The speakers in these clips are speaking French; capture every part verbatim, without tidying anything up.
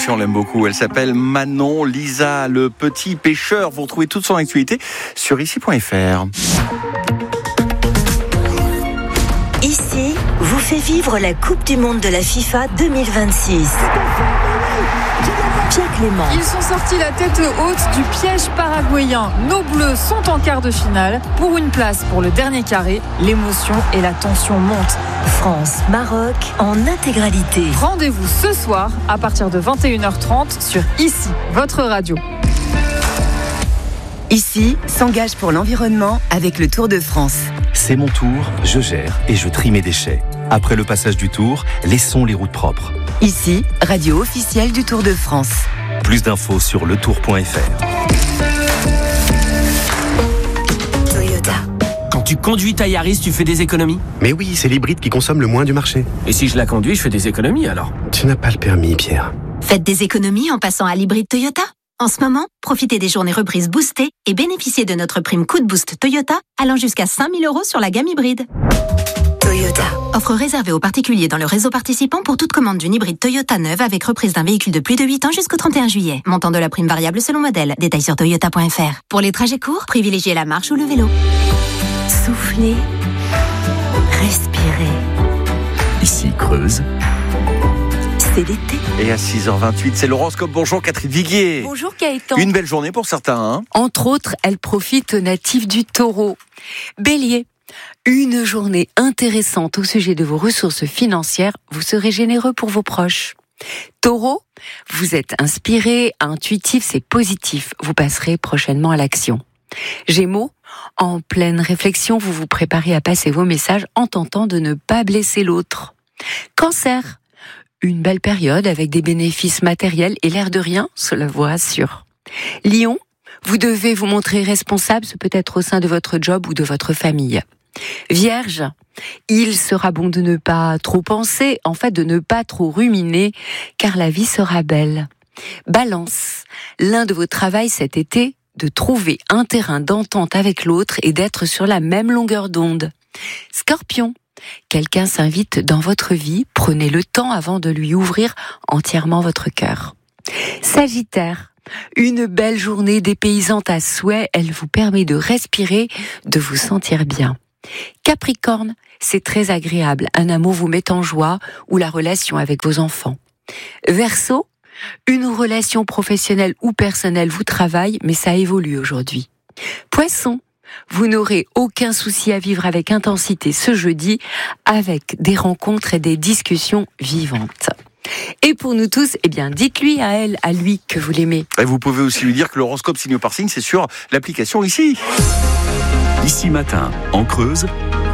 aussi on l'aime beaucoup. Elle s'appelle Manon Lisa, le petit pêcheur. Vous retrouvez toute son actualité sur ici point f r. Ici vous fait vivre la Coupe du Monde de la FIFA deux mille vingt-six. Pierre Clément. Ils sont sortis la tête haute du piège paraguayen. Nos Bleus sont en quart de finale. Pour une place pour le dernier carré, l'émotion et la tension montent. France-Maroc en intégralité. Rendez-vous ce soir à partir de vingt et une heures trente sur Ici, votre radio. Ici s'engage pour l'environnement avec le Tour de France. C'est mon tour, je gère et je trie mes déchets. Après le passage du Tour, laissons les routes propres. Ici, radio officielle du Tour de France. Plus d'infos sur le tour point f r. Toyota. Quand tu conduis ta Yaris, tu fais des économies ? Mais oui, c'est l'hybride qui consomme le moins du marché. Et si je la conduis, je fais des économies alors ? Tu n'as pas le permis, Pierre. Faites des économies en passant à l'hybride Toyota. En ce moment, profitez des journées reprises boostées et bénéficiez de notre prime coup de boost Toyota allant jusqu'à cinq mille euros sur la gamme hybride. Toyota. Offre réservée aux particuliers dans le réseau participant pour toute commande d'une hybride Toyota neuve avec reprise d'un véhicule de plus de huit ans jusqu'au trente et un juillet. Montant de la prime variable selon modèle. Détails sur toyota point f r. Pour les trajets courts, privilégiez la marche ou le vélo. Soufflez. Respirez. Ici Creuse. C'est l'été. Et à six heures vingt-huit, c'est l'horoscope. Bonjour Catherine Viguier. Bonjour Gaëtan. Une belle journée pour certains. Hein. Entre autres, elle profite aux natifs du Taureau. Bélier. Une journée intéressante au sujet de vos ressources financières, vous serez généreux pour vos proches. Taureau, vous êtes inspiré, intuitif, c'est positif, vous passerez prochainement à l'action. Gémeaux, en pleine réflexion, vous vous préparez à passer vos messages en tentant de ne pas blesser l'autre. Cancer, une belle période avec des bénéfices matériels et l'air de rien, cela vous rassure. Lion, vous devez vous montrer responsable, ce peut être au sein de votre job ou de votre famille. Vierge, il sera bon de ne pas trop penser, en fait de ne pas trop ruminer, car la vie sera belle. Balance, l'un de vos travaux cet été, de trouver un terrain d'entente avec l'autre et d'être sur la même longueur d'onde. Scorpion, quelqu'un s'invite dans votre vie, prenez le temps avant de lui ouvrir entièrement votre cœur. Sagittaire, une belle journée dépaysante à souhait, elle vous permet de respirer, de vous sentir bien. Capricorne, c'est très agréable, un amour vous met en joie ou la relation avec vos enfants. Verseau, une relation professionnelle ou personnelle vous travaille, mais ça évolue aujourd'hui. Poisson, vous n'aurez aucun souci à vivre avec intensité ce jeudi, avec des rencontres et des discussions vivantes. Et pour nous tous, eh bien, dites-lui à elle, à lui, que vous l'aimez. Et vous pouvez aussi lui dire que l'horoscope signe par signe, c'est sur l'application Ici. Ici Matin, en Creuse,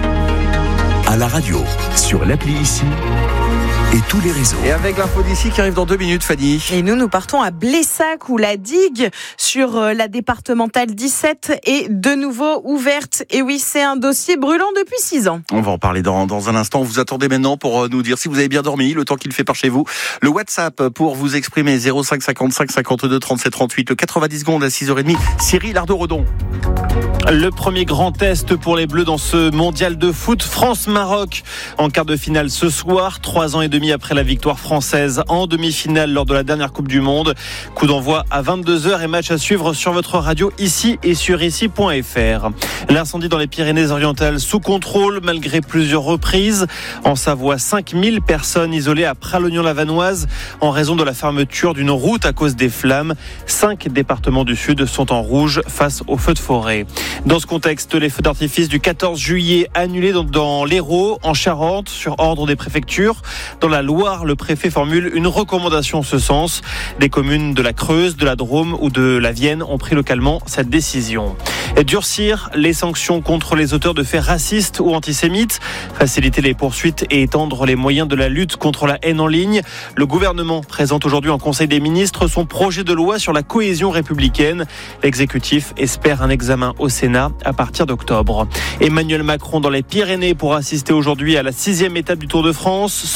à la radio, sur l'appli Ici et tous les réseaux. Et avec l'info d'ici qui arrive dans deux minutes, Fanny. Et nous, nous partons à Blessac où la digue sur la départementale dix-sept est de nouveau ouverte. Et oui, c'est un dossier brûlant depuis six ans. On va en parler dans, dans un instant. Vous attendez maintenant pour nous dire si vous avez bien dormi, le temps qu'il fait par chez vous. Le WhatsApp pour vous exprimer zéro cinq cinquante-cinq cinquante-deux trente-sept trente-huit, le quatre-vingt-dix secondes à six heures trente. Cyril Ardo-Redon. Le premier grand test pour les Bleus dans ce mondial de foot, France-Maroc en quart de finale ce soir, trois ans et demi après la victoire française en demi-finale lors de la dernière Coupe du Monde. Coup d'envoi à vingt-deux heures et match à suivre sur votre radio ici et sur ici point f r. L'incendie dans les Pyrénées-Orientales sous contrôle malgré plusieurs reprises. En Savoie, cinq mille personnes isolées à Pralognan-la-Vanoise en raison de la fermeture d'une route à cause des flammes. Cinq départements du Sud sont en rouge face aux feux de forêt. Dans ce contexte, les feux d'artifice du quatorze juillet annulés dans, dans l'Hérault, en Charente, sur ordre des préfectures. Dans la Loire, le préfet formule une recommandation en ce sens. Des communes de la Creuse, de la Drôme ou de la Vienne ont pris localement cette décision. Et durcir les sanctions contre les auteurs de faits racistes ou antisémites, faciliter les poursuites et étendre les moyens de la lutte contre la haine en ligne. Le gouvernement présente aujourd'hui en Conseil des ministres son projet de loi sur la cohésion républicaine. L'exécutif espère un examen au Sénat à partir d'octobre. Emmanuel Macron dans les Pyrénées pour assister aujourd'hui à la sixième étape du Tour de France. cent quatre-vingts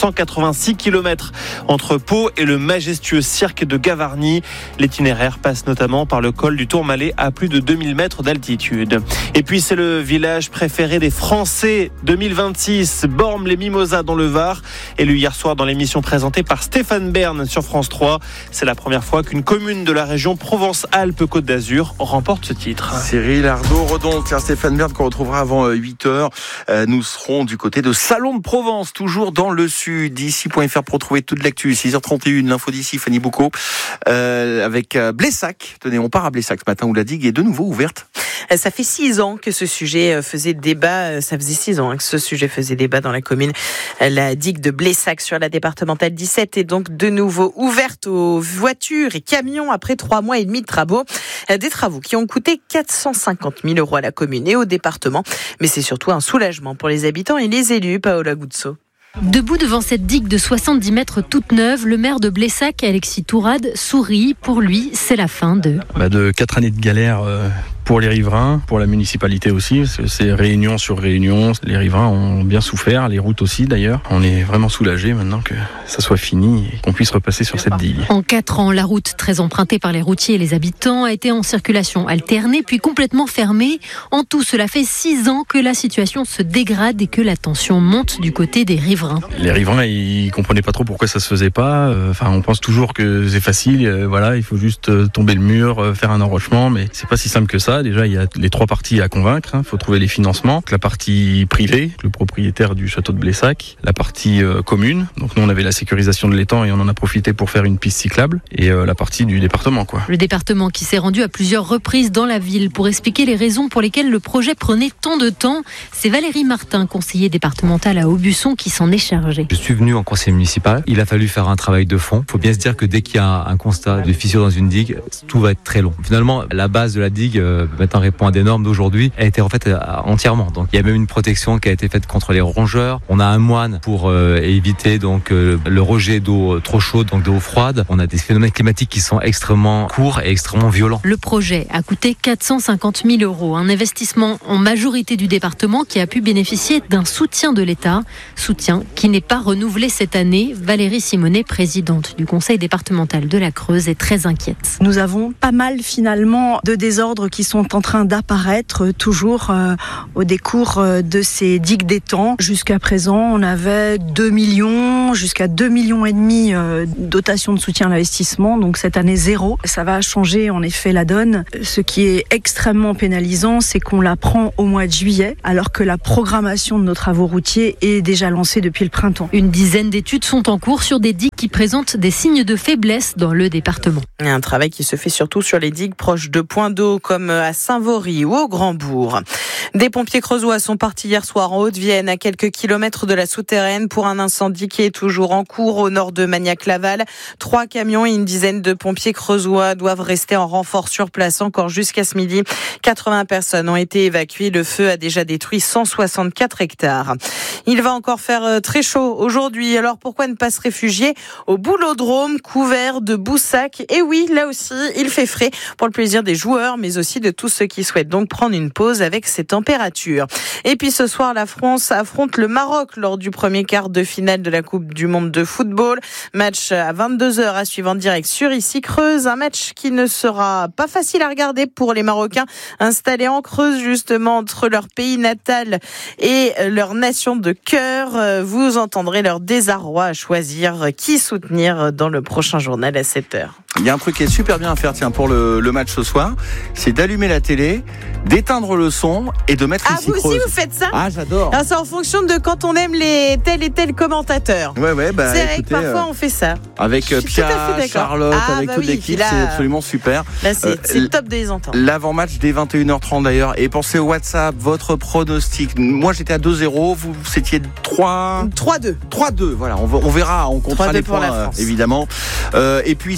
quatre-vingt-six kilomètres entre Pau et le majestueux cirque de Gavarnie. L'itinéraire passe notamment par le col du Tourmalet à plus de deux mille mètres d'altitude. Et puis c'est le village préféré des Français deux mille vingt-six, Bormes-les-Mimosas dans le Var, élu hier soir dans l'émission présentée par Stéphane Bern sur France trois. C'est la première fois qu'une commune de la région Provence-Alpes-Côte d'Azur remporte ce titre. Cyril Ardo-Redon, tiens, Stéphane Bern qu'on retrouvera avant huit heures. Euh, nous serons du côté de Salon de Provence, toujours dans le sud. D'ici point F R pour retrouver toute l'actu. six heures trente et une, l'info d'ici, Fanny Boucaud, euh, avec euh, Blessac. Tenez, on part à Blessac ce matin où la digue est de nouveau ouverte. Ça fait six ans que ce sujet faisait débat. Ça faisait six ans que ce sujet faisait débat dans la commune. La digue de Blessac sur la départementale dix-sept est donc de nouveau ouverte aux voitures et camions après trois mois et demi de travaux. Des travaux qui ont coûté quatre cent cinquante mille euros à la commune et au département. Mais c'est surtout un soulagement pour les habitants et les élus. Paola Guzzo. Debout devant cette digue de soixante-dix mètres toute neuve, le maire de Blessac, Alexis Tourade, sourit. Pour lui, c'est la fin de... Bah de quatre années de galère euh, pour les riverains, pour la municipalité aussi. Parce que c'est réunion sur réunion. Les riverains ont bien souffert, les routes aussi d'ailleurs. On est vraiment soulagés maintenant que ça soit fini et qu'on puisse repasser sur cette digue. En quatre ans, la route, très empruntée par les routiers et les habitants, a été en circulation alternée puis complètement fermée. En tout, cela fait six ans que la situation se dégrade et que la tension monte du côté des riverains. Les riverains, ils comprenaient pas trop pourquoi ça se faisait pas. Enfin, on pense toujours que c'est facile. Euh, voilà, il faut juste euh, tomber le mur, euh, faire un enrochement, mais c'est pas si simple que ça. Déjà, il y a les trois parties à convaincre. Il hein. faut trouver les financements. La partie privée, le propriétaire du château de Blessac, la partie euh, commune. Donc nous, on avait la sécurisation de l'étang et on en a profité pour faire une piste cyclable. Et euh, la partie du département, quoi. Le département qui s'est rendu à plusieurs reprises dans la ville pour expliquer les raisons pour lesquelles le projet prenait tant de temps. C'est Valérie Martin, conseiller départemental à Aubusson, qui s'en est chargé. Je suis venu en conseil municipal. Il a fallu faire un travail de fond. Il faut bien se dire que dès qu'il y a un constat de fissure dans une digue, tout va être très long. Finalement, la base de la digue, euh, maintenant répond à des normes d'aujourd'hui, a été en fait euh, entièrement. Donc il y a même une protection qui a été faite contre les rongeurs. On a un moine pour euh, éviter donc euh, le rejet d'eau trop chaude, donc d'eau froide. On a des phénomènes climatiques qui sont extrêmement courts et extrêmement violents. Le projet a coûté quatre cent cinquante mille euros. Un investissement en majorité du département qui a pu bénéficier d'un soutien de l'État. Soutien qui n'est pas renouvelé cette année. Valérie Simonet, présidente du conseil départemental de la Creuse, est très inquiète. Nous avons pas mal finalement de désordres qui sont en train d'apparaître toujours euh, au décours euh, de ces digues d'étang. Jusqu'à présent, on avait deux millions, jusqu'à deux millions et demi euh, dotation de soutien à l'investissement. Donc cette année zéro. Ça va changer en effet la donne. Ce qui est extrêmement pénalisant, c'est qu'on la prend au mois de juillet, alors que la programmation de nos travaux routiers est déjà lancée depuis le printemps. Une dizaine d'études sont en cours sur des digues qui présentent des signes de faiblesse dans le département. Il y a un travail qui se fait surtout sur les digues proches de points d'eau comme à Saint-Vaury ou au Grand-Bourg. Des pompiers creusois sont partis hier soir en Haute-Vienne, à quelques kilomètres de la souterraine, pour un incendie qui est toujours en cours au nord de Magnac-Laval. Trois camions et une dizaine de pompiers creusois doivent rester en renfort sur place encore jusqu'à ce midi. quatre-vingts personnes ont été évacuées. Le feu a déjà détruit cent soixante-quatre hectares. Il va encore faire très chaud aujourd'hui. Alors pourquoi ne pas se réfugier au Boulodrome couvert de Boussac? Et oui, là aussi, il fait frais pour le plaisir des joueurs, mais aussi de tous ceux qui souhaitent donc prendre une pause avec ces températures. Et puis ce soir, la France affronte le Maroc lors du premier quart de finale de la Coupe du Monde de football. Match à vingt-deux heures à suivre en direct sur Ici Creuse. Un match qui ne sera pas facile à regarder pour les Marocains installés en Creuse, justement entre leur pays natal et leur nation de cœur. Vous entendrez leur désarroi à choisir qui soutenir dans le prochain journal à sept heures. Il y a un truc qui est super bien à faire, tiens, pour le, le match ce soir, c'est d'allumer la télé, d'éteindre le son et de mettre ah, Ici Creuse. Ah, vous aussi vous faites ça? Ah, j'adore. Alors, c'est en fonction de quand on aime les tels et tels commentateurs. Ouais, ouais, bah, c'est vrai écoutez, que parfois euh, on fait ça. Avec Pia, Charlotte, ah, avec bah toute oui, l'équipe, là, c'est absolument super. Là, c'est, euh, c'est le top des ententes. L'avant-match dès vingt et une heures trente d'ailleurs. Et pensez au WhatsApp, votre pronostic. Moi, j'étais à deux zéro, vous, vous étiez trois deux. trois deux, voilà, on, on verra, on comptera les points, euh, évidemment. Euh, et puis, ce soir, les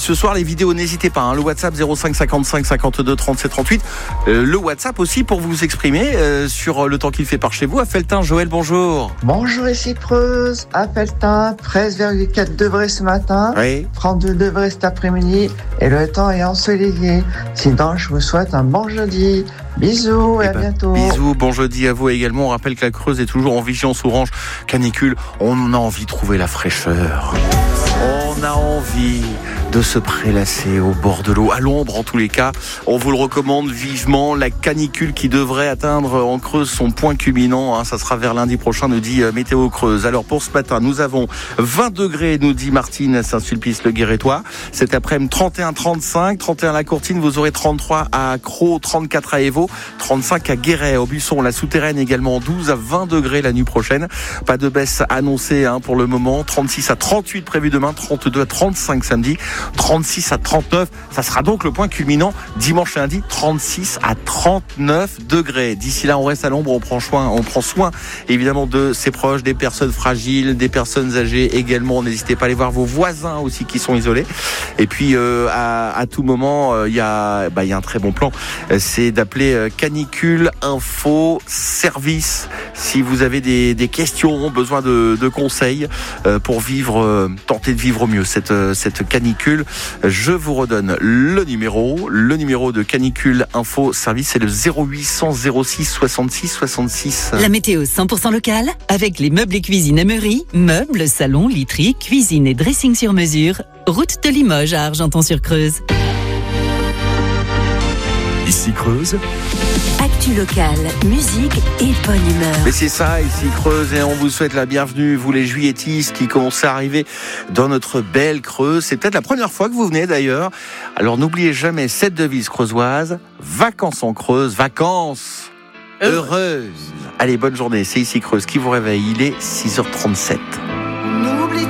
vidéos, n'hésitez pas. Hein, le WhatsApp zéro cinq cinquante-cinq cinquante-deux trente-sept trente-huit. Euh, le WhatsApp aussi pour vous exprimer euh, sur le temps qu'il fait par chez vous. À Felletin, Joël, bonjour. Bonjour, ici Creuse, à Felletin, treize virgule quatre degrés ce matin, oui. trente-deux degrés cet après-midi et le temps est ensoleillé. Sinon, je vous souhaite un bon jeudi. Bisous et, et à bah, bientôt. Bisous, bon jeudi à vous également. On rappelle que la Creuse est toujours en vigilance orange canicule. On a envie de trouver la fraîcheur. On a envie de se prélasser au bord de l'eau, à l'ombre en tous les cas. On vous le recommande vivement. La canicule qui devrait atteindre en Creuse son point culminant, hein, ça sera vers lundi prochain, nous dit Météo Creuse. Alors pour ce matin, nous avons vingt degrés, nous dit Martine à Saint-Sulpice-le-Guérétois. Cet après-midi, trente et un trente-cinq, trente et un à la Courtine, vous aurez trente-trois à Crau, trente-quatre à Évaux, trente-cinq à Guéret, au Buisson, la Souterraine également, douze à vingt degrés la nuit prochaine. Pas de baisse annoncée hein, pour le moment. trente-six à trente-huit prévu demain, trente-deux à trente-cinq samedi. trente-six à trente-neuf, ça sera donc le point culminant dimanche et lundi, trente-six à trente-neuf degrés. D'ici là, on reste à l'ombre, on prend soin, on prend soin évidemment de ses proches, des personnes fragiles, des personnes âgées également. N'hésitez pas à aller voir vos voisins aussi qui sont isolés. Et puis euh, à, à tout moment, il euh, y a, bah, il y a un très bon plan, c'est d'appeler euh, Canicule Info Service si vous avez des, des questions, besoin de, de conseils euh, pour vivre, euh, tenter de vivre au mieux cette, euh, cette canicule. Je vous redonne le numéro, le numéro de Canicule Info Service, c'est le zéro huit cents zéro six soixante-six soixante-six. La météo cent pour cent locale avec les meubles et cuisine Emery, meubles, salons, literie, cuisine et dressing sur mesure. Route de Limoges à Argenton-sur-Creuse. Ici Creuse. Actu locale, musique et bonne humeur. Mais c'est ça, ici Creuse, et on vous souhaite la bienvenue, vous les juilletistes qui commencent à arriver dans notre belle Creuse. C'est peut-être la première fois que vous venez d'ailleurs. Alors n'oubliez jamais cette devise creusoise, vacances en Creuse, vacances heureuses. Allez, bonne journée, c'est ici Creuse qui vous réveille, il est six heures trente-sept. Nous